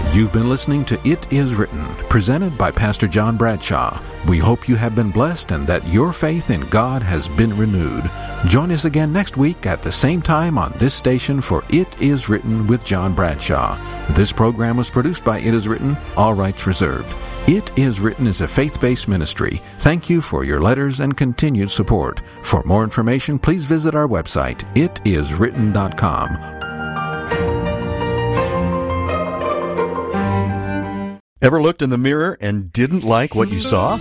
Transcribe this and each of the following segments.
You've been listening to It Is Written, presented by Pastor John Bradshaw. We hope you have been blessed and that your faith in God has been renewed. Join us again next week at the same time on this station for It Is Written with John Bradshaw. This program was produced by It Is Written, all rights reserved. It Is Written is a faith-based ministry. Thank you for your letters and continued support. For more information, please visit our website, itiswritten.com. Ever looked in the mirror and didn't like what you saw?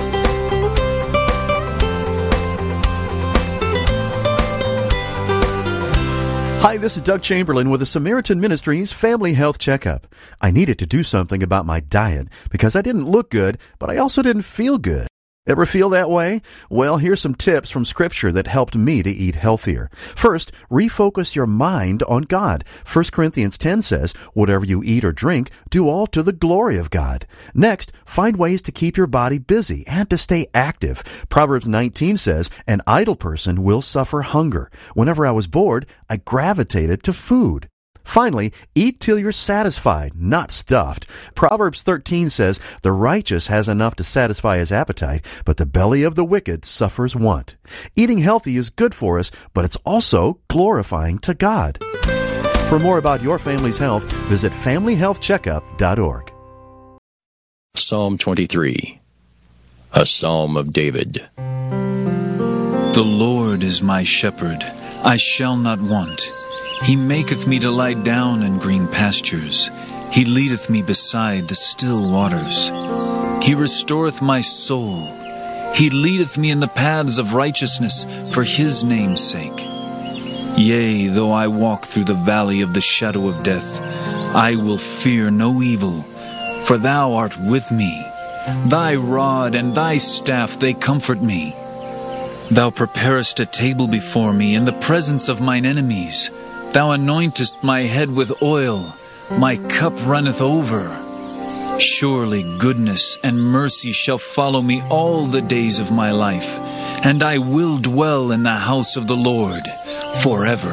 Hi, this is Doug Chamberlain with the Samaritan Ministries Family Health Checkup. I needed to do something about my diet because I didn't look good, but I also didn't feel good. Ever feel that way? Well, here's some tips from Scripture that helped me to eat healthier. First, refocus your mind on God. 1 Corinthians 10 says, whatever you eat or drink, do all to the glory of God. Next, find ways to keep your body busy and to stay active. Proverbs 19 says, an idle person will suffer hunger. Whenever I was bored, I gravitated to food. Finally, eat till you're satisfied, not stuffed. Proverbs 13 says, the righteous has enough to satisfy his appetite, but the belly of the wicked suffers want. Eating healthy is good for us, but it's also glorifying to God. For more about your family's health, visit FamilyHealthCheckup.org. Psalm 23, a Psalm of David. The Lord is my shepherd, I shall not want. He maketh me to lie down in green pastures. He leadeth me beside the still waters. He restoreth my soul. He leadeth me in the paths of righteousness for his name's sake. Yea, though I walk through the valley of the shadow of death, I will fear no evil, for thou art with me. Thy rod and thy staff, they comfort me. Thou preparest a table before me in the presence of mine enemies. Thou anointest my head with oil, my cup runneth over. Surely goodness and mercy shall follow me all the days of my life, and I will dwell in the house of the Lord forever.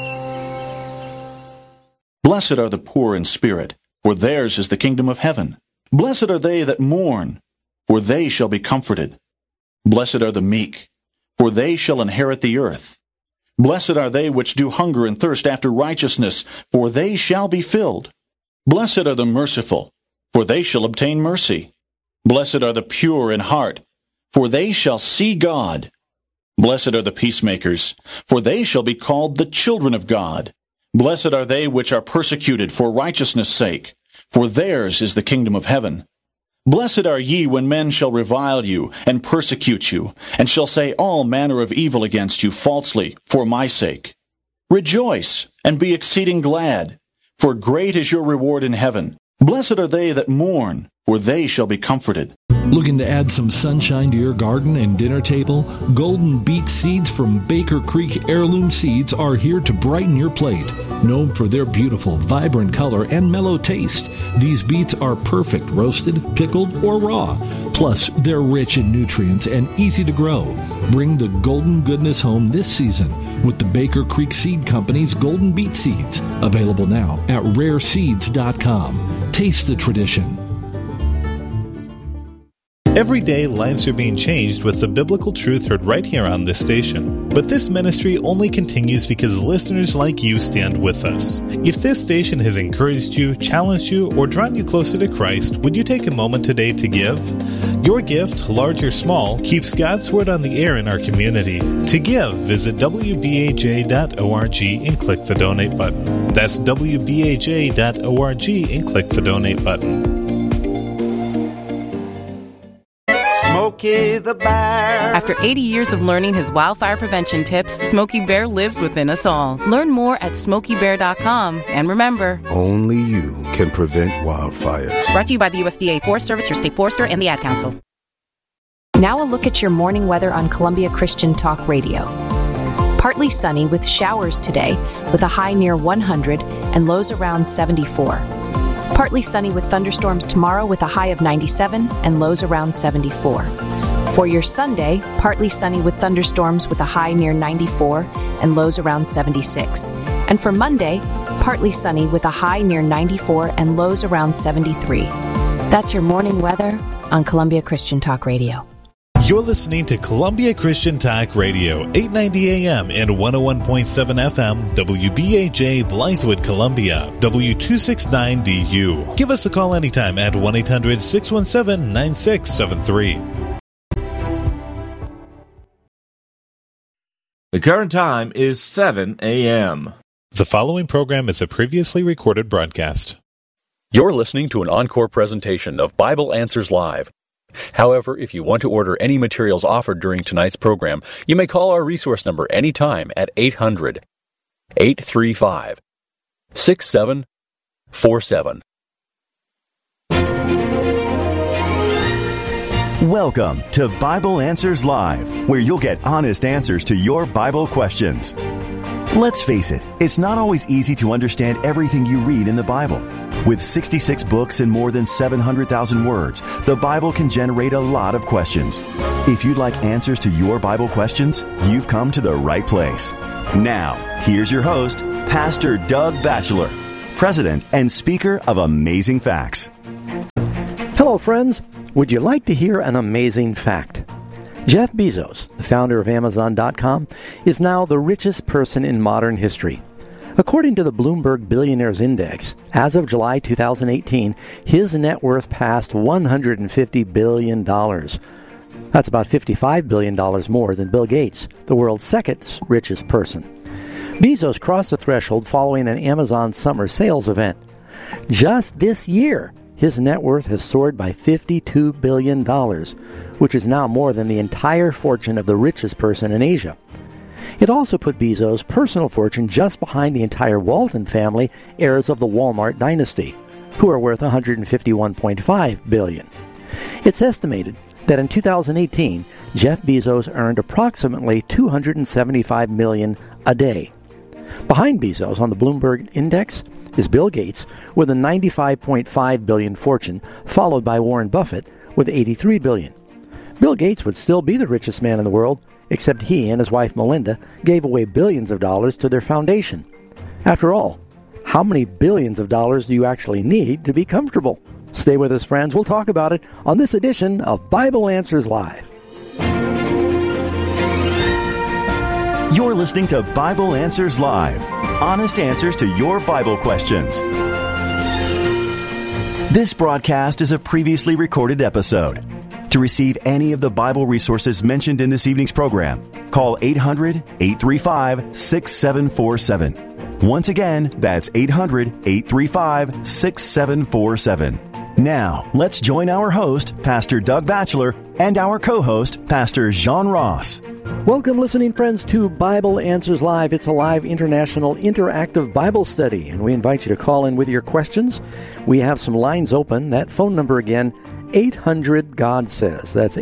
Blessed are the poor in spirit, for theirs is the kingdom of heaven. Blessed are they that mourn, for they shall be comforted. Blessed are the meek, for they shall inherit the earth. Blessed are they which do hunger and thirst after righteousness, for they shall be filled. Blessed are the merciful, for they shall obtain mercy. Blessed are the pure in heart, for they shall see God. Blessed are the peacemakers, for they shall be called the children of God. Blessed are they which are persecuted for righteousness' sake, for theirs is the kingdom of heaven. Blessed are ye when men shall revile you, and persecute you, and shall say all manner of evil against you falsely, for my sake. Rejoice, and be exceeding glad, for great is your reward in heaven. Blessed are they that mourn, for they shall be comforted. Looking to add some sunshine to your garden and dinner table? Golden beet seeds from Baker Creek Heirloom Seeds are here to brighten your plate. Known for their beautiful, vibrant color and mellow taste, these beets are perfect roasted, pickled, or raw. Plus, they're rich in nutrients and easy to grow. Bring the golden goodness home this season with the Baker Creek Seed Company's Golden Beet Seeds. Available now at rareseeds.com. Taste the tradition. Every day, lives are being changed with the biblical truth heard right here on this station. But this ministry only continues because listeners like you stand with us. If this station has encouraged you, challenged you, or drawn you closer to Christ, would you take a moment today to give? Your gift, large or small, keeps God's Word on the air in our community. To give, visit wbaj.org and click the donate button. That's wbaj.org and click the donate button. Smokey the Bear. After 80 years of learning his wildfire prevention tips, Smokey Bear lives within us all. Learn more at SmokeyBear.com. And remember, only you can prevent wildfires. Brought to you by the USDA Forest Service, your state forester, and the Ad Council. Now a look at your morning weather on Columbia Christian Talk Radio. Partly sunny with showers today, with a high near 100 and lows around 74. Partly sunny with thunderstorms tomorrow with a high of 97 and lows around 74. For your Sunday, partly sunny with thunderstorms with a high near 94 and lows around 76. And for Monday, partly sunny with a high near 94 and lows around 73. That's your morning weather on Columbia Christian Talk Radio. You're listening to Columbia Christian Talk Radio, 890 AM and 101.7 FM, WBAJ, Blythewood, Columbia, W269DU. Give us a call anytime at 1-800-617-9673. The current time is 7 a.m. The following program is a previously recorded broadcast. You're listening to an encore presentation of Bible Answers Live. However, if you want to order any materials offered during tonight's program, you may call our resource number anytime at 800-835-6747. Welcome to Bible Answers Live, where you'll get honest answers to your Bible questions. Let's face it, it's not always easy to understand everything you read in the Bible. With 66 books and more than 700,000 words, the Bible can generate a lot of questions. If you'd like answers to your Bible questions, you've come to the right place. Now, here's your host, Pastor Doug Batchelor, President and Speaker of Amazing Facts. Hello, friends. Would you like to hear an amazing fact? Jeff Bezos, the founder of Amazon.com, is now the richest person in modern history. According to the Bloomberg Billionaires Index, as of July 2018, his net worth passed $150 billion. That's about $55 billion more than Bill Gates, the world's second richest person. Bezos crossed the threshold following an Amazon summer sales event. Just this year, his net worth has soared by $52 billion, which is now more than the entire fortune of the richest person in Asia. It also put Bezos' personal fortune just behind the entire Walton family, heirs of the Walmart dynasty, who are worth $151.5 billion. It's estimated that in 2018, Jeff Bezos earned approximately $275 million a day. Behind Bezos on the Bloomberg Index is Bill Gates with a $95.5 billion fortune, followed by Warren Buffett with $83 billion. Bill Gates would still be the richest man in the world, except he and his wife Melinda gave away billions of dollars to their foundation. After all, how many billions of dollars do you actually need to be comfortable? Stay with us, friends. We'll talk about it on this edition of Bible Answers Live. You're listening to Bible Answers Live. Honest answers to your Bible questions. This broadcast is a previously recorded episode. To receive any of the Bible resources mentioned in this evening's program, call 800-835-6747. Once again, that's 800-835-6747. Now, let's join our host, Pastor Doug Batchelor, and our co-host, Pastor John Ross. Welcome, listening friends, to Bible Answers Live. It's a live international interactive Bible study, and we invite you to call in with your questions. We have some lines open. That phone number again, 800-GOD-SAYS. That's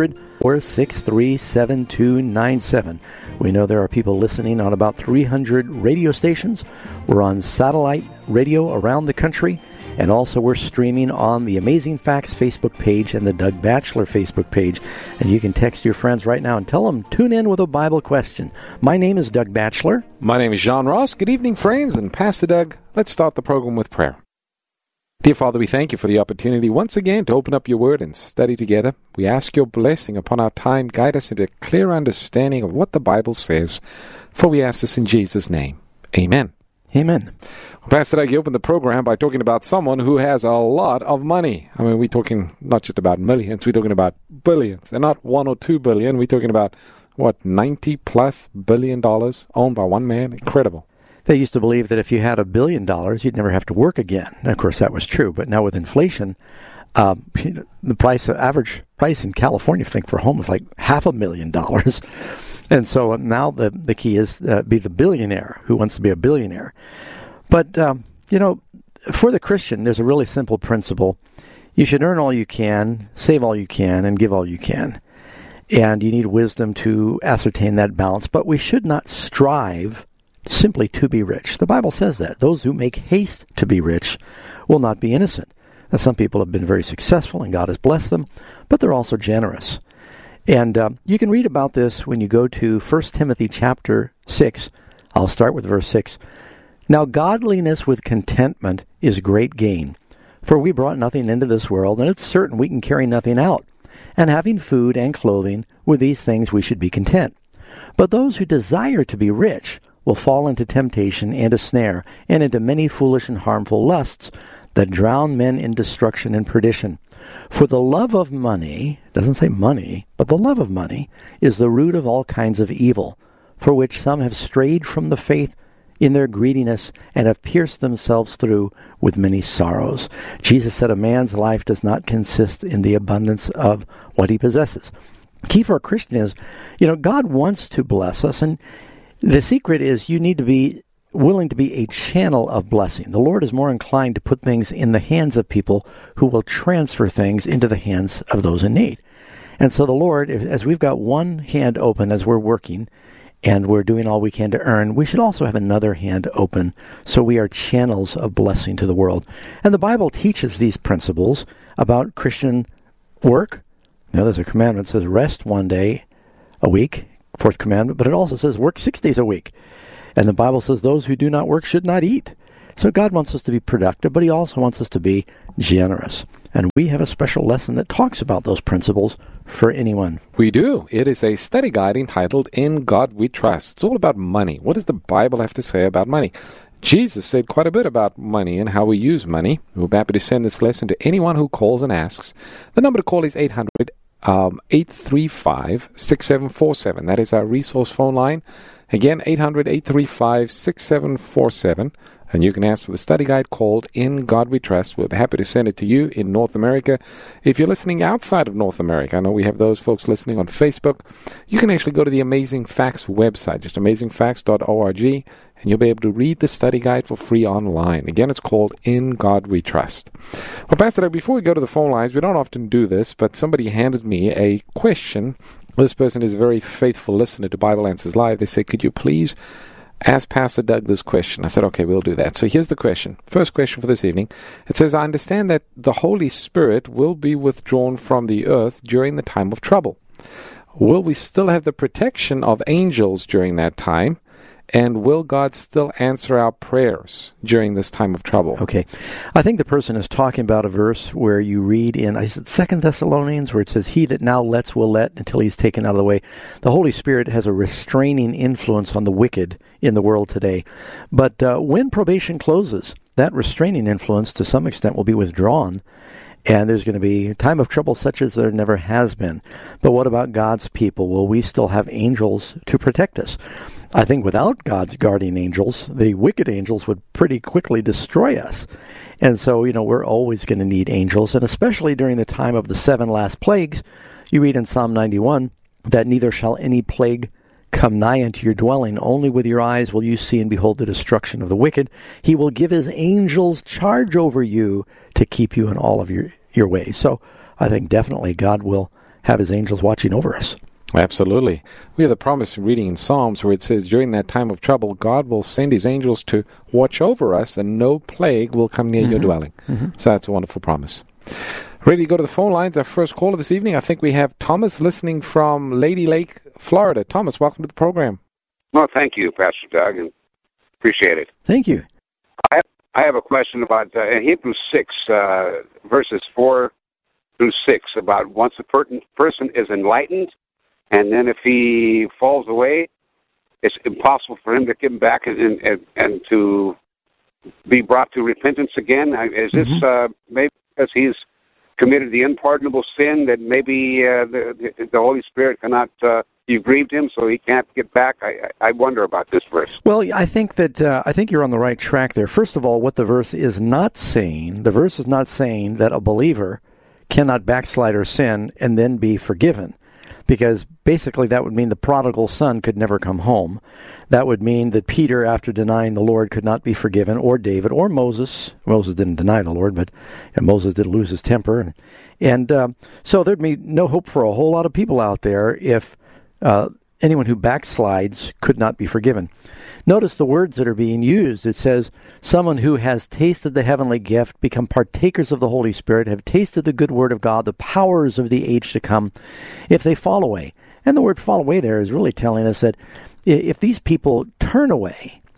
800-463-7297. We know there are people listening on about 300 radio stations. We're on satellite radio around the country. And also we're streaming on the Amazing Facts Facebook page and the Doug Batchelor Facebook page. And you can text your friends right now and tell them, tune in with a Bible question. My name is Doug Batchelor. My name is John Ross. Good evening, friends. And Pastor Doug, let's start the program with prayer. Dear Father, we thank you for the opportunity once again to open up your word and study together. We ask your blessing upon our time. Guide us into a clear understanding of what the Bible says. For we ask this in Jesus' name. Amen. Amen. Well, Pastor Doug, you opened the program by talking about someone who has a lot of money. I mean, we're talking not just about millions, we're talking about billions. And not 1 or 2 billion. We're talking about, $90+ billion owned by one man? Incredible. They used to believe that if you had $1 billion, you'd never have to work again. And of course, that was true. But now with inflation, the average price in California, I think, for a home is like $500,000. And so now the key is be the billionaire who wants to be a billionaire. But, for the Christian, there's a really simple principle. You should earn all you can, save all you can, and give all you can. And you need wisdom to ascertain that balance. But we should not strive simply to be rich. The Bible says that. Those who make haste to be rich will not be innocent. Now, some people have been very successful, and God has blessed them, but they're also generous. And you can read about this when you go to 1 Timothy chapter 6. I'll start with verse 6. Now godliness with contentment is great gain. For we brought nothing into this world, and it's certain we can carry nothing out. And having food and clothing, with these things we should be content. But those who desire to be rich will fall into temptation and a snare, and into many foolish and harmful lusts that drown men in destruction and perdition. For the love of money, doesn't say money, but the love of money, is the root of all kinds of evil, for which some have strayed from the faith in their greediness, and have pierced themselves through with many sorrows. Jesus said a man's life does not consist in the abundance of what he possesses. Key for a Christian is, God wants to bless us, and the secret is you need to be willing to be a channel of blessing. The Lord is more inclined to put things in the hands of people who will transfer things into the hands of those in need. And so the Lord, as we've got one hand open as we're working, and we're doing all we can to earn, we should also have another hand open so we are channels of blessing to the world. And the Bible teaches these principles about Christian work. Now, there's a commandment that says rest one day a week, fourth commandment, but it also says work 6 days a week. And the Bible says those who do not work should not eat. So God wants us to be productive, but he also wants us to be generous. And we have a special lesson that talks about those principles for anyone. We do. It is a study guide entitled In God We Trust. It's all about money. What does the Bible have to say about money? Jesus said quite a bit about money and how we use money. We're happy to send this lesson to anyone who calls and asks. The number to call is 800-835-6747. That is our resource phone line. Again, 800-835-6747. And you can ask for the study guide called In God We Trust. We'll be happy to send it to you in North America. If you're listening outside of North America, I know we have those folks listening on Facebook, you can actually go to the Amazing Facts website, just amazingfacts.org, and you'll be able to read the study guide for free online. Again, it's called In God We Trust. Well, Pastor Doug, before we go to the phone lines, we don't often do this, but somebody handed me a question. This person is a very faithful listener to Bible Answers Live. They said, could you please ask Pastor Doug this question? I said, okay, we'll do that. So here's the question. First question for this evening. It says, I understand that the Holy Spirit will be withdrawn from the earth during the time of trouble. Will we still have the protection of angels during that time? And will God still answer our prayers during this time of trouble? Okay. I think the person is talking about a verse where you read in, I said 2 Thessalonians, where it says, he that now lets will let until he's taken out of the way. The Holy Spirit has a restraining influence on the wicked in the world today. But when probation closes, that restraining influence to some extent will be withdrawn. And there's going to be a time of trouble such as there never has been. But what about God's people? Will we still have angels to protect us? I think without God's guardian angels, the wicked angels would pretty quickly destroy us. And so, we're always going to need angels. And especially during the time of the 7 last plagues, you read in Psalm 91 that neither shall any plague come nigh unto your dwelling. Only with your eyes will you see and behold the destruction of the wicked. He will give his angels charge over you to keep you in all of your ways. So I think definitely God will have his angels watching over us. Absolutely. We have the promise reading in Psalms where it says, during that time of trouble, God will send his angels to watch over us, and no plague will come near your dwelling. So that's a wonderful promise. Ready to go to the phone lines. Our first caller this evening, I think we have Thomas listening from Lady Lake, Florida. Thomas, welcome to the program. Well, thank you, Pastor Doug, and appreciate it. Thank you. I have a question about Hebrews 6, verses 4 through 6, about once a person is enlightened, and then if he falls away, it's impossible for him to get back and to be brought to repentance again. Is this maybe because he's committed the unpardonable sin that maybe the Holy Spirit cannot, you grieved him, so he can't get back? I wonder about this verse. Well, I think you're on the right track there. First of all, what the verse is not saying, the verse is not saying that a believer cannot backslide or sin and then be forgiven. Because basically that would mean the prodigal son could never come home. That would mean that Peter, after denying the Lord, could not be forgiven, or David, or Moses. Moses didn't deny the Lord, but Moses did lose his temper. And so there'd be no hope for a whole lot of people out there if anyone who backslides could not be forgiven. Notice the words that are being used. It says, someone who has tasted the heavenly gift, become partakers of the Holy Spirit, have tasted the good word of God, the powers of the age to come, if they fall away. And the word fall away there is really telling us that if these people turn away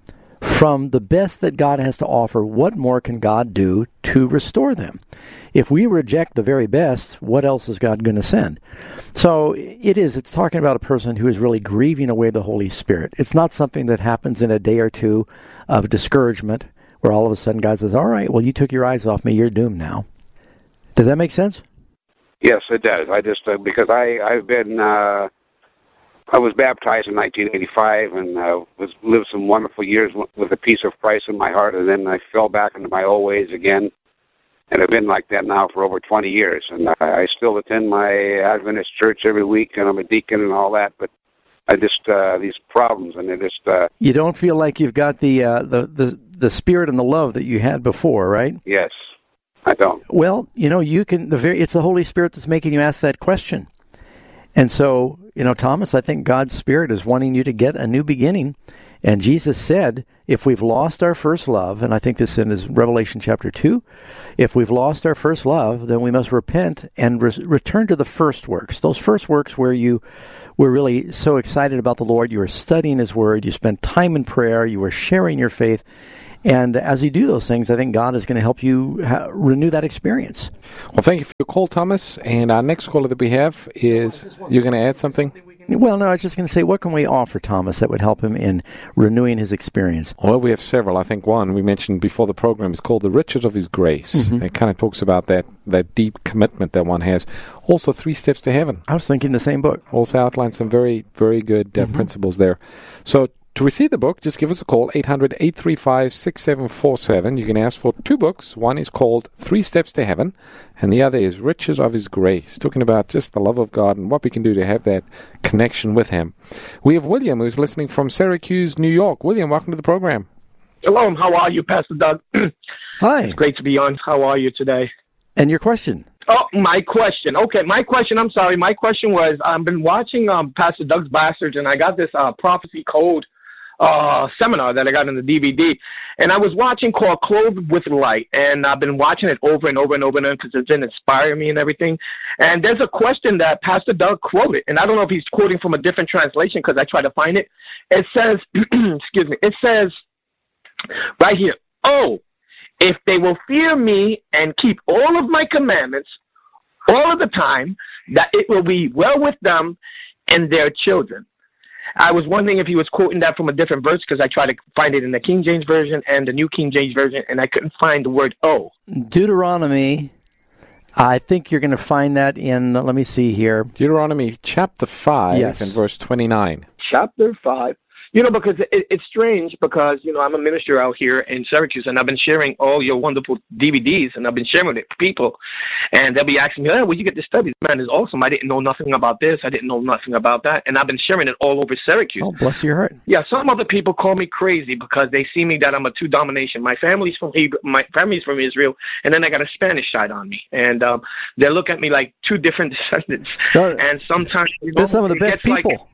from the best that God has to offer, what more can God do to restore them? If we reject the very best, what else is God going to send? So it's talking about a person who is really grieving away the Holy Spirit. It's not something that happens in a day or two of discouragement where all of a sudden God says, all right, well, you took your eyes off me, you're doomed now. Does that make sense? Yes, it does. I just, because I've been, I was baptized in 1985 and lived some wonderful years with the peace of Christ in my heart, and then I fell back into my old ways again. And I've been like that now for over 20 years. And I still attend my Adventist church every week, and I'm a deacon and all that. But I just, these problems, and they just... You don't feel like you've got the spirit and the love that you had before, right? Yes, I don't. Well, you can... It's the Holy Spirit that's making you ask that question. And so, Thomas, I think God's Spirit is wanting you to get a new beginning. And Jesus said, if we've lost our first love, and I think this is Revelation chapter 2, if we've lost our first love, then we must repent and return to the first works. Those first works where you were really so excited about the Lord, you were studying His Word, you spent time in prayer, you were sharing your faith. And as you do those things, I think God is going to help you renew that experience. Well, thank you for your call, Thomas. And our next caller that we have is, you're going to add something? Well, no, I was just going to say, what can we offer Thomas that would help him in renewing his experience? Well, we have several. I think one we mentioned before the program is called The Riches of His Grace. Mm-hmm. It kind of talks about that deep commitment that one has. Also, 3 Steps to Heaven. I was thinking the same book. Also outlines some very, very good principles there. So, to receive the book, just give us a call, 800-835-6747. You can ask for 2 books. One is called 3 Steps to Heaven, and the other is Riches of His Grace, talking about just the love of God and what we can do to have that connection with Him. We have William, who's listening from Syracuse, New York. William, welcome to the program. Hello, how are you, Pastor Doug? Hi. It's great to be on. How are you today? And your question? Oh, my question. Okay, my question was, I've been watching Pastor Doug's Bastards, and I got this prophecy code seminar that I got in the DVD, and I was watching called Clothed with Light, and I've been watching it over and over and over again because it's been inspiring me and everything. And there's a question that Pastor Doug quoted, and I don't know if he's quoting from a different translation because I tried to find it. It says, excuse me, it says right here, oh, if they will fear me and keep all of my commandments all of the time, that it will be well with them and their children. I was wondering if he was quoting that from a different verse because I tried to find it in the King James Version and the New King James Version, and I couldn't find the word "oh." Deuteronomy, I think you're going to find that in, let me see here. Deuteronomy chapter 5 and verse 29. Chapter 5. Because it's strange because, I'm a minister out here in Syracuse, and I've been sharing all your wonderful DVDs, and I've been sharing with people, and they'll be asking me, oh, where'd you get this study? Man, it's awesome. I didn't know nothing about this. I didn't know nothing about that, and I've been sharing it all over Syracuse. Oh, bless your heart. Yeah, some other people call me crazy because they see me that I'm a two-domination. My family's from Israel, and then I got a Spanish side on me, and they look at me like 2 different descendants, and sometimes... They're some of the best people.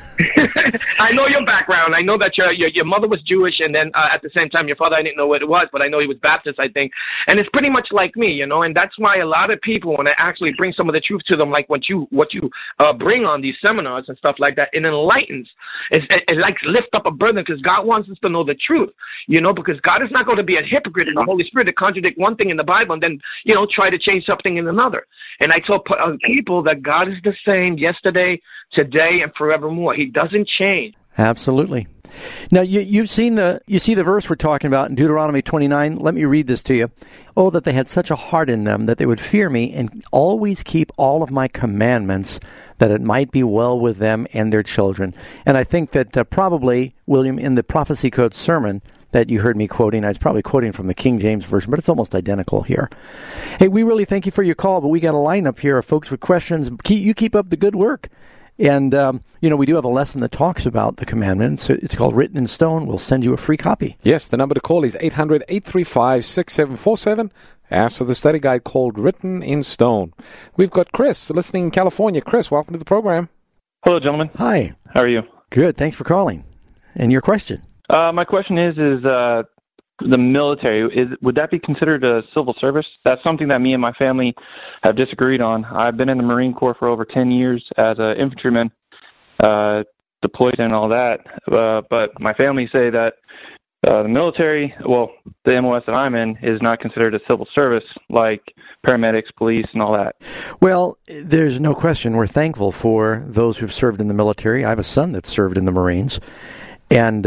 I know your background. I know that your mother was Jewish, and then at the same time your father, I didn't know what it was, but I know he was Baptist, I think. And it's pretty much like me, and that's why a lot of people, when I actually bring some of the truth to them, like what you bring on these seminars and stuff like that, it enlightens. It like lift up a burden because God wants us to know the truth, because God is not going to be a hypocrite in the Holy Spirit to contradict one thing in the Bible and then, try to change something in another. And I tell people that God is the same yesterday, today, and forevermore. He doesn't change. Absolutely. Now, you see the verse we're talking about in Deuteronomy 29. Let me read this to you. Oh, that they had such a heart in them that they would fear me and always keep all of my commandments, that it might be well with them and their children. And I think that probably, William, in the Prophecy Code sermon that you heard me quoting, I was probably quoting from the King James Version, but it's almost identical here. Hey, we really thank you for your call, but we got a lineup here of folks with questions. You keep up the good work. And, we do have a lesson that talks about the commandments. It's called Written in Stone. We'll send you a free copy. Yes, the number to call is 800-835-6747. Ask for the study guide called Written in Stone. We've got Chris listening in California. Chris, welcome to the program. Hello, gentlemen. Hi. How are you? Good. Thanks for calling. And your question? My question is the military, would that be considered a civil service? That's something that me and my family have disagreed on. I've been in the Marine Corps for over 10 years as an infantryman, deployed and all that. But my family say that the military, well, the MOS that I'm in is not considered a civil service like paramedics, police, and all that. Well, there's no question. We're thankful for those who've served in the military. I have a son that served in the Marines. And,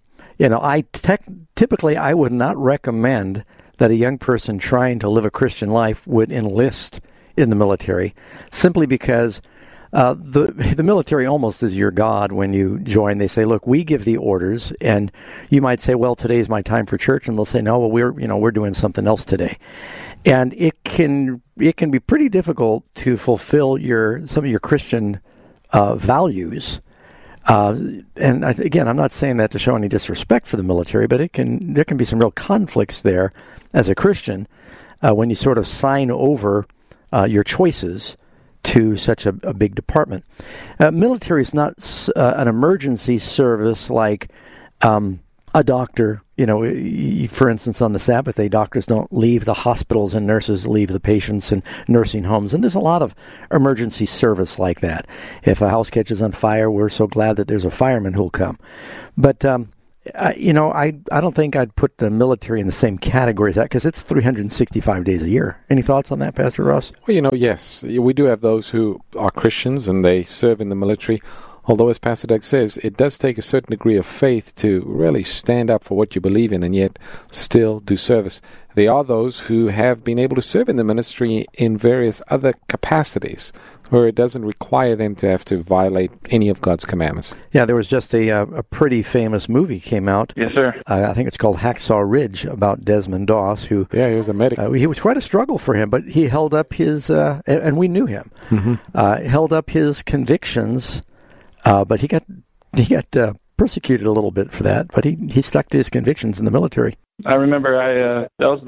typically I would not recommend that a young person trying to live a Christian life would enlist in the military, simply because the military almost is your God when you join. They say, look, we give the orders, and you might say, well, today's my time for church, and they'll say, no, well, we're doing something else today. And it can be pretty difficult to fulfill some of your Christian values. And again, I'm not saying that to show any disrespect for the military, but there can be some real conflicts there as a Christian when you sort of sign over your choices to such a big department. Military is not an emergency service like a doctor. For instance, on the Sabbath day, doctors don't leave the hospitals and nurses leave the patients in nursing homes. And there's a lot of emergency service like that. If a house catches on fire, we're so glad that there's a fireman who'll come. But I don't think I'd put the military in the same category as that, because it's 365 days a year. Any thoughts on that, Pastor Ross? Well, yes. We do have those who are Christians and they serve in the military. Although, as Pastor Doug says, it does take a certain degree of faith to really stand up for what you believe in and yet still do service. There are those who have been able to serve in the ministry in various other capacities, where it doesn't require them to have to violate any of God's commandments. Yeah, there was just a pretty famous movie came out. Yes, sir. I think it's called Hacksaw Ridge, about Desmond Doss, who... Yeah, he was a medic. He was quite a struggle for him, but he held up his... and we knew him. Mm-hmm. Held up his convictions, but he got persecuted a little bit for that, but he stuck to his convictions in the military. I remember that was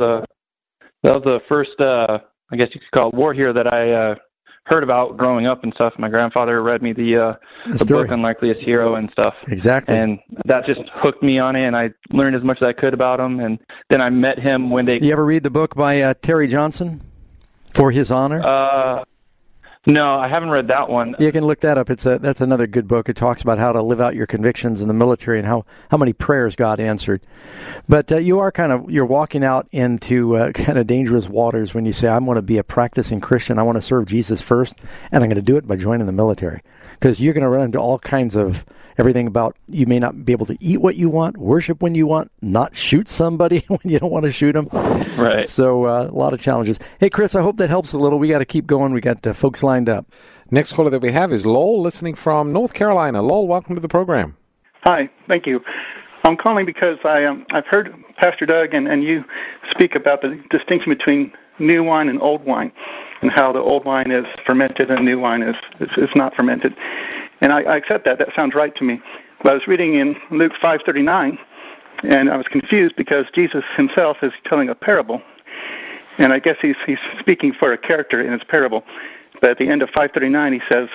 the first, I guess you could call it, war hero that I heard about growing up and stuff. My grandfather read me the book Unlikeliest Hero and stuff. Exactly. And that just hooked me on it, and I learned as much as I could about him. And then I met him when they... You ever read the book by Terry Johnson, For His Honor? No, I haven't read that one. You can look that up. That's another good book. It talks about how to live out your convictions in the military and how many prayers God answered. But you're walking out into kind of dangerous waters when you say, I'm going to be a practicing Christian. I want to serve Jesus first, and I'm going to do it by joining the military. Because you're going to run into all kinds of everything about you may not be able to eat what you want, worship when you want, not shoot somebody when you don't want to shoot them. Right. So a lot of challenges. Hey, Chris, I hope that helps a little. We got to keep going. We got folks lined up. Next caller that we have is Lowell, listening from North Carolina. Lowell, welcome to the program. Hi, thank you. I'm calling because I've heard Pastor Doug and you speak about the distinction between new wine and old wine, and how the old wine is fermented and new wine is not fermented. And I accept that. That sounds right to me. But I was reading in Luke 5:39, and I was confused because Jesus himself is telling a parable. And I guess he's speaking for a character in his parable. But at the end of 5:39, he says,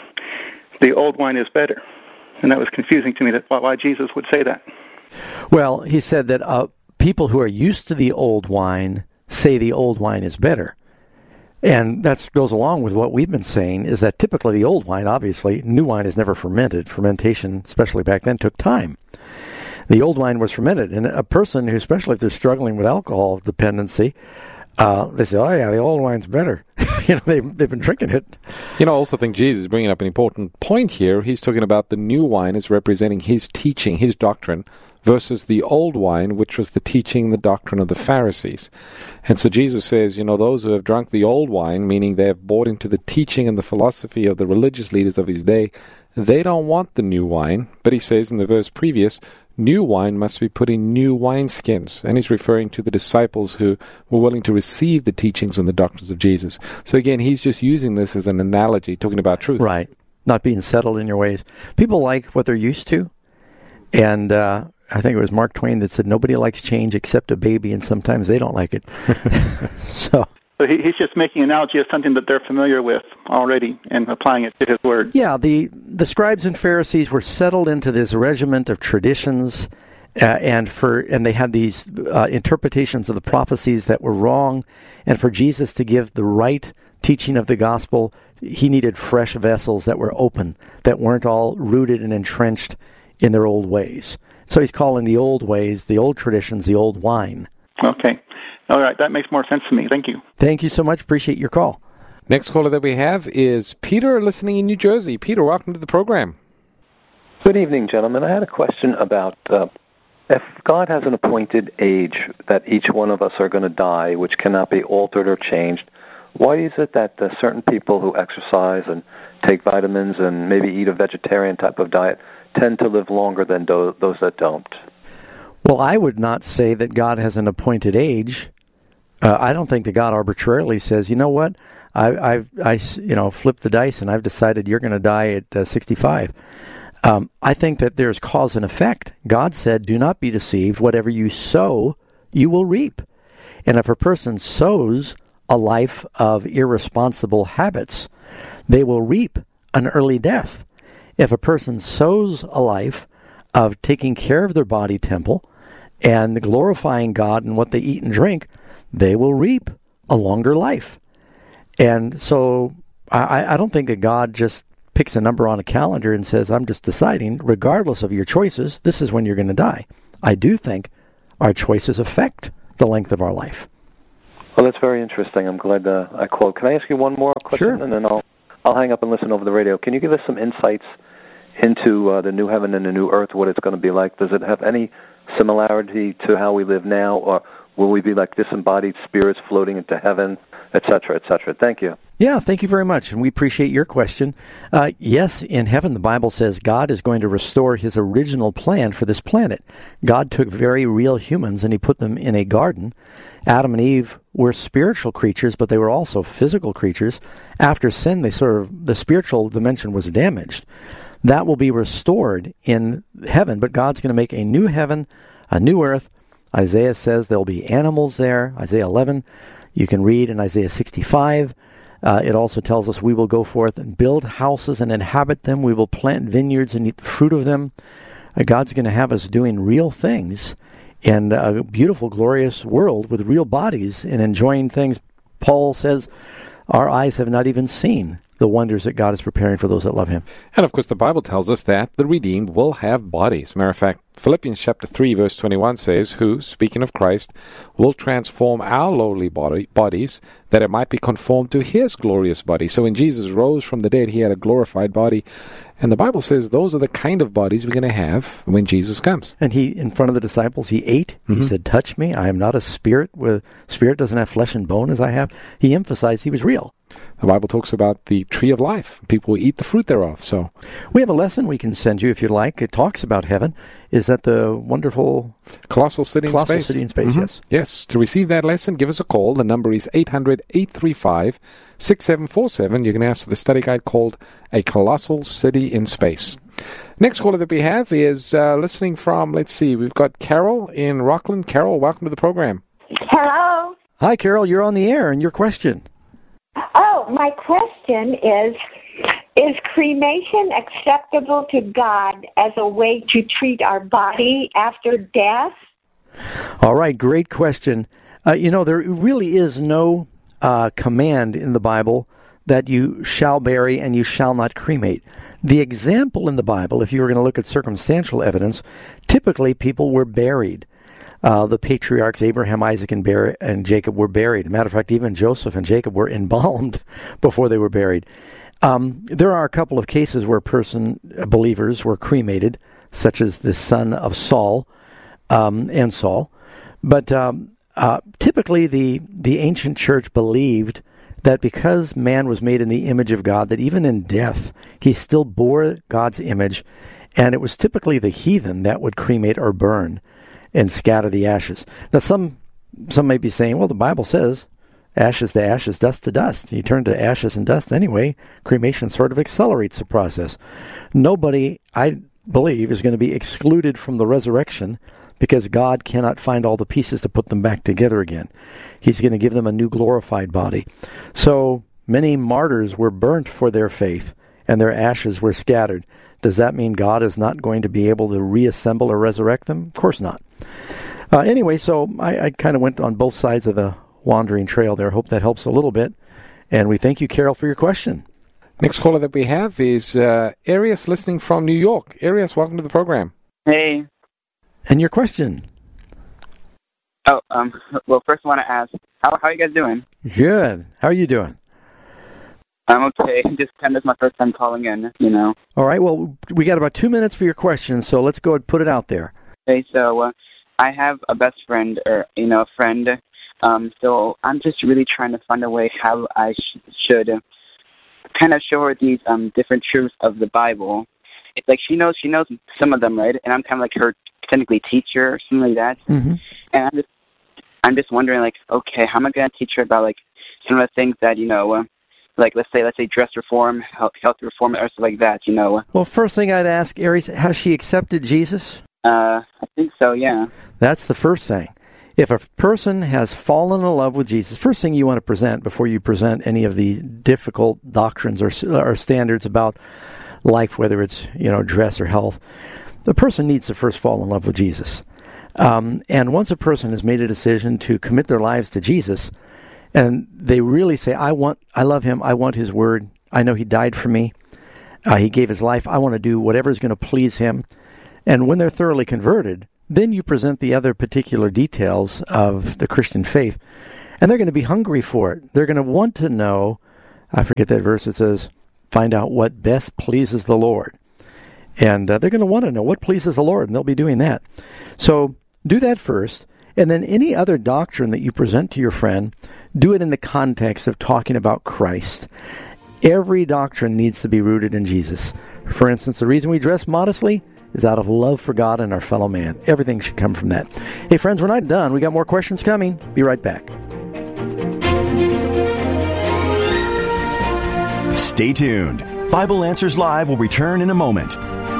the old wine is better. And that was confusing to me, why Jesus would say that. Well, he said that people who are used to the old wine say the old wine is better. And that goes along with what we've been saying, is that typically the old wine, obviously, new wine is never fermented. Fermentation, especially back then, took time. The old wine was fermented. And a person who, especially if they're struggling with alcohol dependency, they say, oh yeah, the old wine's better. They've been drinking it. I also think Jesus is bringing up an important point here. He's talking about the new wine as representing his teaching, his doctrine, versus the old wine, which was the teaching, the doctrine of the Pharisees. And so Jesus says, those who have drunk the old wine, meaning they have bought into the teaching and the philosophy of the religious leaders of his day, they don't want the new wine. But he says in the verse previous, new wine must be put in new wineskins. And he's referring to the disciples who were willing to receive the teachings and the doctrines of Jesus. So again, he's just using this as an analogy, talking about truth. Right. Not being settled in your ways. People like what they're used to. And I think it was Mark Twain that said, nobody likes change except a baby, and sometimes they don't like it. So he's just making an analogy of something that they're familiar with already and applying it to his word. Yeah, the scribes and Pharisees were settled into this regiment of traditions, and they had these interpretations of the prophecies that were wrong. And for Jesus to give the right teaching of the gospel, he needed fresh vessels that were open, that weren't all rooted and entrenched in their old ways. So he's calling the old ways, the old traditions, the old wine. Okay. All right. That makes more sense to me. Thank you. Thank you so much. Appreciate your call. Next caller that we have is Peter, listening in New Jersey. Peter, welcome to the program. Good evening, gentlemen. I had a question about if God has an appointed age that each one of us are going to die, which cannot be altered or changed, why is it that certain people who exercise and take vitamins and maybe eat a vegetarian type of diet tend to live longer than those that don't? Well, I would not say that God has an appointed age. I don't think that God arbitrarily says, you know what, I flipped the dice and I've decided you're going to die at 65. I think that there's cause and effect. God said, do not be deceived. Whatever you sow, you will reap. And if a person sows a life of irresponsible habits, they will reap an early death. If a person sows a life of taking care of their body temple and glorifying God in what they eat and drink, they will reap a longer life. And so I don't think that God just picks a number on a calendar and says, I'm just deciding, regardless of your choices, this is when you're going to die. I do think our choices affect the length of our life. Well, that's very interesting. I'm glad I called. Can I ask you one more question? Sure. And then I'll hang up and listen over the radio. Can you give us some insights into the new heaven and the new earth, what it's going to be like? Does it have any similarity to how we live now, or will we be like disembodied spirits floating into heaven, et cetera, et cetera? Thank you. Yeah, thank you very much, and we appreciate your question. Yes, in heaven, the Bible says God is going to restore his original plan for this planet. God took very real humans and he put them in a garden. Adam and Eve were spiritual creatures, but they were also physical creatures. After sin, the spiritual dimension was damaged. That will be restored in heaven, but God's going to make a new heaven, a new earth. Isaiah says there'll be animals there. Isaiah 11, you can read in Isaiah 65. It also tells us we will go forth and build houses and inhabit them. We will plant vineyards and eat the fruit of them. God's going to have us doing real things in a beautiful, glorious world with real bodies and enjoying things. Paul says our eyes have not even seen the wonders that God is preparing for those that love him. And of course, the Bible tells us that the redeemed will have bodies. Matter of fact, Philippians chapter 3, verse 21 says, who, speaking of Christ, will transform our lowly bodies, that it might be conformed to his glorious body. So when Jesus rose from the dead, he had a glorified body. And the Bible says those are the kind of bodies we're going to have when Jesus comes. And he, in front of the disciples, he ate. Mm-hmm. He said, touch me. I am not a spirit. Spirit doesn't have flesh and bone as I have. He emphasized he was real. The Bible talks about the tree of life. People will eat the fruit thereof. So we have a lesson we can send you if you'd like. It talks about heaven. Is that the wonderful Colossal City in Space? Colossal City in Space, mm-hmm. Yes. Yes. To receive that lesson, give us a call. The number is 800-835-6747. You can ask for the study guide called A Colossal City in Space. Next caller that we have is listening from, we've got Carol in Rockland. Carol, welcome to the program. Hello. Hi, Carol. You're on the air, and your question. Oh, my question is cremation acceptable to God as a way to treat our body after death? All right, great question. There really is no command in the Bible that you shall bury and you shall not cremate. The example in the Bible, if you were going to look at circumstantial evidence, typically people were buried. The patriarchs Abraham, Isaac, and Jacob were buried. Matter of fact, even Joseph and Jacob were embalmed before they were buried. There are a couple of cases where believers were cremated, such as the son of Saul and Saul. But typically, the ancient church believed that because man was made in the image of God, that even in death, he still bore God's image, and it was typically the heathen that would cremate or burn and scatter the ashes. Now, some may be saying, well, the Bible says, ashes to ashes, dust to dust. You turn to ashes and dust anyway. Cremation sort of accelerates the process. Nobody, I believe, is going to be excluded from the resurrection because God cannot find all the pieces to put them back together again. He's going to give them a new glorified body. So many martyrs were burnt for their faith, and their ashes were scattered. Does that mean God is not going to be able to reassemble or resurrect them? Of course not. Anyway, so I kind of went on both sides of the wandering trail there. Hope that helps a little bit. And we thank you, Carol, for your question. Next caller that we have is Arias listening from New York. Arias, welcome to the program. Hey. And your question? Oh, well, first I want to ask, how are you guys doing? Good. How are you doing? I'm okay. Just kind of my first time calling in, All right. Well, we got about 2 minutes for your question, so let's go and put it out there. Okay, so I have a best friend, or, a friend. So I'm just really trying to find a way how I should kind of show her these different truths of the Bible. It's like she knows some of them, right? And I'm kind of like her technically teacher or something like that. Mm-hmm. And I'm just wondering, like, okay, how am I going to teach her about like some of the things that like let's say dress reform, health reform, or stuff like that, Well, first thing I'd ask, Aries, has she accepted Jesus? I think so, yeah. That's the first thing. If a person has fallen in love with Jesus, first thing you want to present before you present any of the difficult doctrines or standards about life, whether it's dress or health, the person needs to first fall in love with Jesus. And once a person has made a decision to commit their lives to Jesus, and they really say, I love him, I want his word, I know he died for me, he gave his life, I want to do whatever is going to please him. And when they're thoroughly converted, then you present the other particular details of the Christian faith. And they're going to be hungry for it. They're going to want to know, I forget that verse, it says, find out what best pleases the Lord. And they're going to want to know what pleases the Lord, and they'll be doing that. So do that first. And then any other doctrine that you present to your friend, do it in the context of talking about Christ. Every doctrine needs to be rooted in Jesus. For instance, the reason we dress modestly is out of love for God and our fellow man. Everything should come from that. Hey, friends, we're not done. We got more questions coming. Be right back. Stay tuned. Bible Answers Live will return in a moment.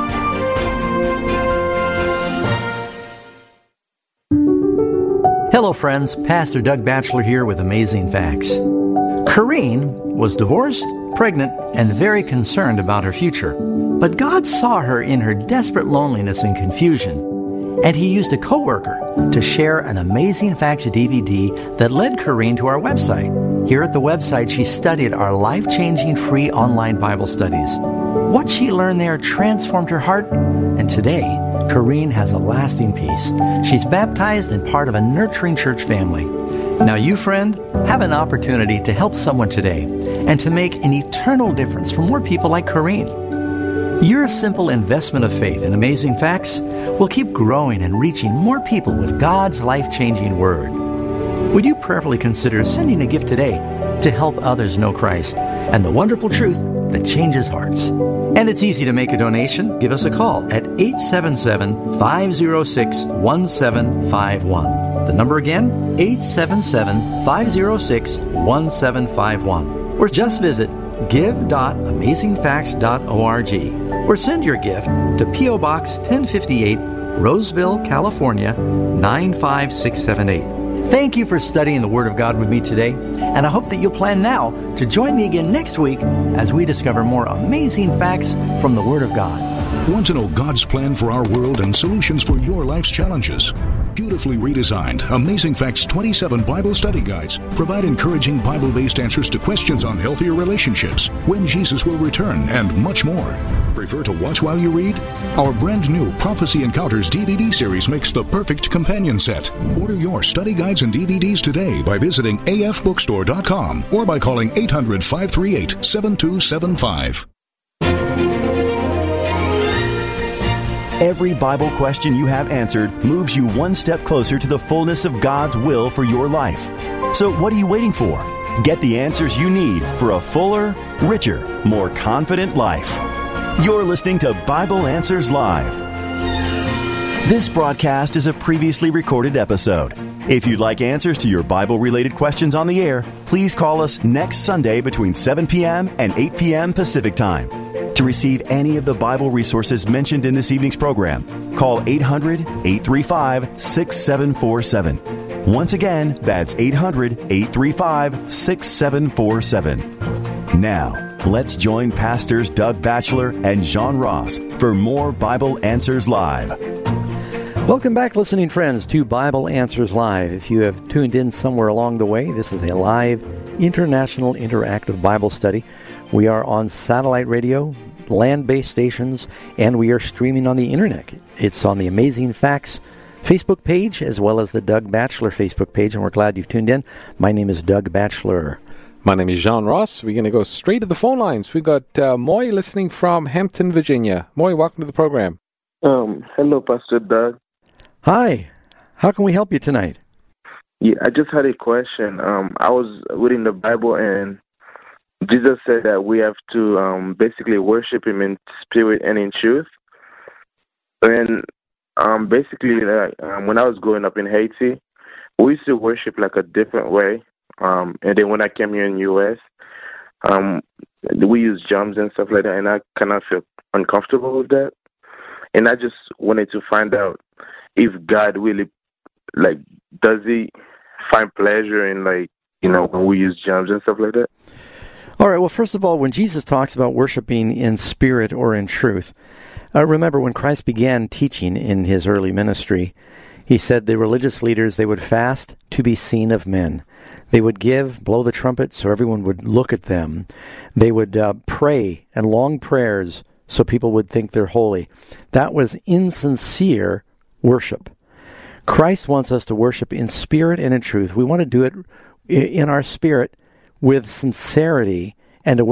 Hello, friends. Pastor Doug Batchelor here with Amazing Facts. Corrine was divorced, pregnant, and very concerned about her future. But God saw her in her desperate loneliness and confusion, and He used a coworker to share an Amazing Facts DVD that led Corine to our website. Here at the website, she studied our life-changing free online Bible studies. What she learned there transformed her heart, and today, Corine has a lasting peace. She's baptized and part of a nurturing church family. Now you, friend, have an opportunity to help someone today and to make an eternal difference for more people like Corine. Your simple investment of faith in Amazing Facts will keep growing and reaching more people with God's life-changing Word. Would you prayerfully consider sending a gift today to help others know Christ and the wonderful truth that changes hearts? And it's easy to make a donation. Give us a call at 877-506-1751. The number again, 877-506-1751. Or just visit give.amazingfacts.org or send your gift to P.O. Box 1058, Roseville, California, 95678. Thank you for studying the Word of God with me today, and I hope that you'll plan now to join me again next week as we discover more amazing facts from the Word of God. Want to know God's plan for our world and solutions for your life's challenges? Beautifully redesigned, Amazing Facts 27 Bible study guides provide encouraging Bible-based answers to questions on healthier relationships, when Jesus will return, and much more. Prefer to watch while you read? Our brand new Prophecy Encounters DVD series makes the perfect companion set. Order your study guides and DVDs today by visiting afbookstore.com or by calling 800-538-7275. Every Bible question you have answered moves you one step closer to the fullness of God's will for your life. So what are you waiting for? Get the answers you need for a fuller, richer, more confident life. You're listening to Bible Answers Live. This broadcast is a previously recorded episode. If you'd like answers to your Bible-related questions on the air, please call us next Sunday between 7 p.m. and 8 p.m. Pacific Time. To receive any of the Bible resources mentioned in this evening's program, call 800-835-6747. Once again, that's 800-835-6747. Now, let's join Pastors Doug Batchelor and John Ross for more Bible Answers Live. Welcome back, listening friends, to Bible Answers Live. If you have tuned in somewhere along the way, this is a live international interactive Bible study. We are on satellite radio, land-based stations, and we are streaming on the internet. It's on the Amazing Facts Facebook page as well as the Doug Batchelor Facebook page, and we're glad you've tuned in. My name is Doug Batchelor. My name is Jean Ross. We're going to go straight to the phone lines. We've got Moy listening from Hampton, Virginia. Moy, welcome to the program. Hello, Pastor Doug. Hi. How can we help you tonight? Yeah, I just had a question. I was reading the Bible, and Jesus said that we have to basically worship Him in spirit and in truth. And basically, when I was growing up in Haiti, we used to worship like a different way. And then when I came here in the U.S., we use drums and stuff like that, and I kind of feel uncomfortable with that. And I just wanted to find out if God really, does He find pleasure in, when we use drums and stuff like that? All right, well, first of all, when Jesus talks about worshiping in spirit or in truth, remember when Christ began teaching in His early ministry, He said the religious leaders, they would fast to be seen of men. They would blow the trumpet so everyone would look at them. They would pray and long prayers so people would think they're holy. That was insincere worship. Christ wants us to worship in spirit and in truth. We want to do it in our spirit with sincerity and to